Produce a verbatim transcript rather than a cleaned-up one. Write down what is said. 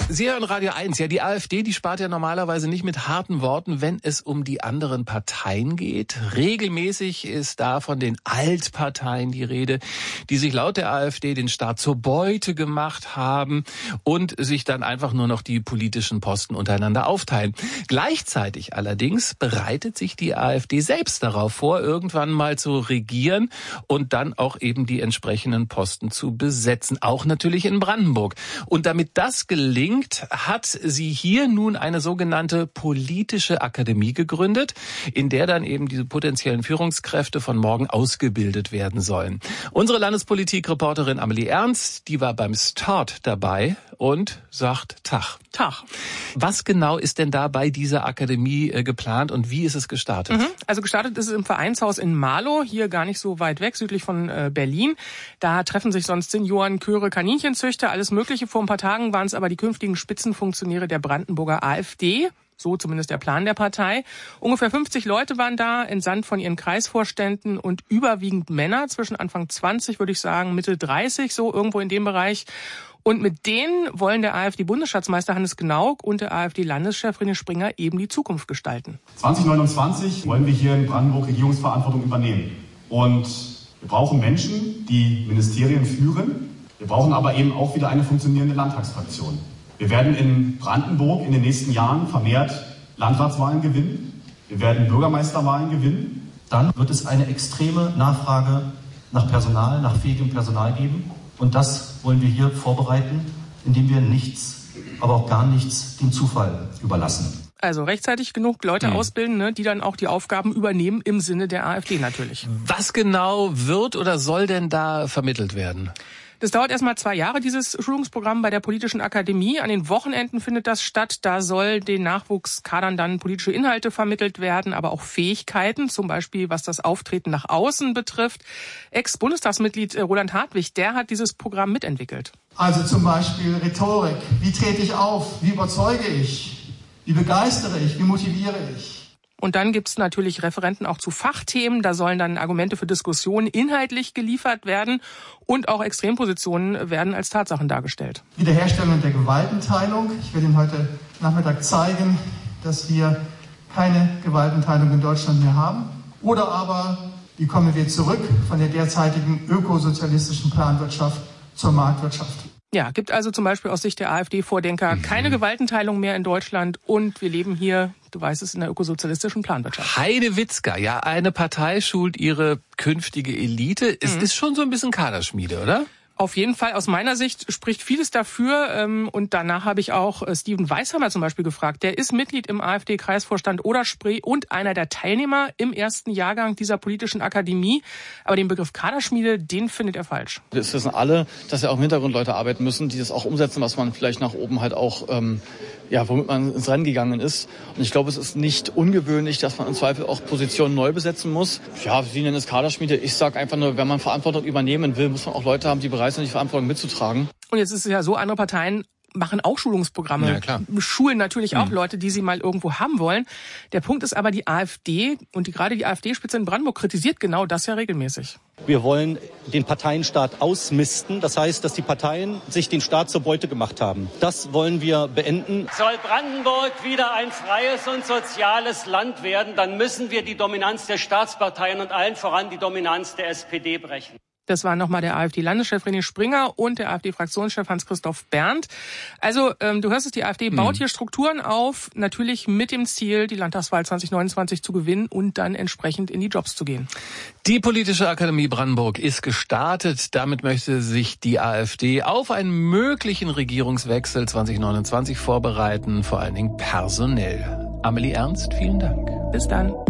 Sie hören Radio eins. Ja, die AfD, die spart ja normalerweise nicht mit harten Worten, wenn es um die anderen Parteien geht. Regelmäßig ist da von den Altparteien die Rede, die sich laut der AfD den Staat zur Beute gemacht haben und sich dann einfach nur noch die politischen Posten untereinander aufteilen. Gleichzeitig allerdings bereitet sich die AfD selbst darauf vor, irgendwann mal zu regieren und dann auch eben die entsprechenden Posten zu besetzen. Auch natürlich in Brandenburg. Und damit das gelingt, hat sie hier nun eine sogenannte politische Akademie gegründet, in der dann eben diese potenziellen Führungskräfte von morgen ausgebildet werden sollen. Unsere Landespolitik-Reporterin Amelie Ernst, die war beim Start dabei und sagt Tag. Tag. Was genau ist denn da bei dieser Akademie äh, geplant und wie ist es gestartet? Mhm. Also gestartet ist es im Vereinshaus in Marlow, hier gar nicht so weit weg, südlich von äh, Berlin. Da treffen sich sonst Senioren, Chöre, Kaninchenzüchter, alles Mögliche. Vor ein paar Tagen waren es aber die künftigen Spitzenfunktionäre der Brandenburger AfD. So zumindest der Plan der Partei. Ungefähr fünfzig Leute waren da, entsandt von ihren Kreisvorständen und überwiegend Männer, zwischen Anfang zwanzig, würde ich sagen, Mitte dreißig, so irgendwo in dem Bereich. Und mit denen wollen der AfD-Bundesschatzmeister Hannes Gnauk und der AfD-Landeschef René Springer eben die Zukunft gestalten. zwanzig neunundzwanzig wollen wir hier in Brandenburg Regierungsverantwortung übernehmen. Und wir brauchen Menschen, die Ministerien führen. Wir brauchen aber eben auch wieder eine funktionierende Landtagsfraktion. Wir werden in Brandenburg in den nächsten Jahren vermehrt Landratswahlen gewinnen. Wir werden Bürgermeisterwahlen gewinnen. Dann wird es eine extreme Nachfrage nach Personal, nach fähigem Personal geben. Und das wollen wir hier vorbereiten, indem wir nichts, aber auch gar nichts dem Zufall überlassen. Also rechtzeitig genug Leute hm. ausbilden, ne, die dann auch die Aufgaben übernehmen im Sinne der AfD natürlich. Was genau wird oder soll denn da vermittelt werden? Das dauert erstmal zwei Jahre, dieses Schulungsprogramm bei der Politischen Akademie. An den Wochenenden findet das statt. Da soll den Nachwuchskadern dann politische Inhalte vermittelt werden, aber auch Fähigkeiten, zum Beispiel was das Auftreten nach außen betrifft. Ex-Bundestagsmitglied Roland Hartwig, der hat dieses Programm mitentwickelt. Also zum Beispiel Rhetorik. Wie trete ich auf? Wie überzeuge ich? Wie begeistere ich? Wie motiviere ich? Und dann gibt's natürlich Referenten auch zu Fachthemen. Da sollen dann Argumente für Diskussionen inhaltlich geliefert werden. Und auch Extrempositionen werden als Tatsachen dargestellt. Wiederherstellung der Gewaltenteilung. Ich werde Ihnen heute Nachmittag zeigen, dass wir keine Gewaltenteilung in Deutschland mehr haben. Oder aber, wie kommen wir zurück von der derzeitigen ökosozialistischen Planwirtschaft zur Marktwirtschaft? Ja, gibt also zum Beispiel aus Sicht der AfD-Vordenker keine Gewaltenteilung mehr in Deutschland und wir leben hier, du weißt es, in der ökosozialistischen Planwirtschaft. Heidewitzka, ja, eine Partei schult ihre künftige Elite. Es mhm. ist schon so ein bisschen Kaderschmiede, oder? Auf jeden Fall, aus meiner Sicht spricht vieles dafür. Und danach habe ich auch Steven Weisheimer zum Beispiel gefragt. Der ist Mitglied im AfD-Kreisvorstand Oder-Spree und einer der Teilnehmer im ersten Jahrgang dieser politischen Akademie. Aber den Begriff Kaderschmiede, den findet er falsch. Wir wissen alle, dass ja auch im Hintergrund Leute arbeiten müssen, die das auch umsetzen, was man vielleicht nach oben halt auch, ähm, ja, womit man ins Rennen gegangen ist. Und ich glaube, es ist nicht ungewöhnlich, dass man im Zweifel auch Positionen neu besetzen muss. Ja, Sie nennen es Kaderschmiede. Ich sage einfach nur, wenn man Verantwortung übernehmen will, muss man auch Leute haben, die bereit sind, die Verantwortung mitzutragen. Und jetzt ist es ja so, andere Parteien machen auch Schulungsprogramme, ja, klar. schulen natürlich auch mhm. Leute, die sie mal irgendwo haben wollen. Der Punkt ist aber, die AfD und die, gerade die AfD-Spitze in Brandenburg kritisiert genau das ja regelmäßig. Wir wollen den Parteienstaat ausmisten. Das heißt, dass die Parteien sich den Staat zur Beute gemacht haben. Das wollen wir beenden. Soll Brandenburg wieder ein freies und soziales Land werden, dann müssen wir die Dominanz der Staatsparteien und allen voran die Dominanz der S P D brechen. Das war nochmal der AfD-Landeschef René Springer und der AfD-Fraktionschef Hans-Christoph Berndt. Also, ähm, du hörst es, die AfD baut hier Strukturen auf, natürlich mit dem Ziel, die Landtagswahl zwanzig neunundzwanzig zu gewinnen und dann entsprechend in die Jobs zu gehen. Die Politische Akademie Brandenburg ist gestartet. Damit möchte sich die AfD auf einen möglichen Regierungswechsel zwanzig neunundzwanzig vorbereiten, vor allen Dingen personell. Amelie Ernst, vielen Dank. Bis dann.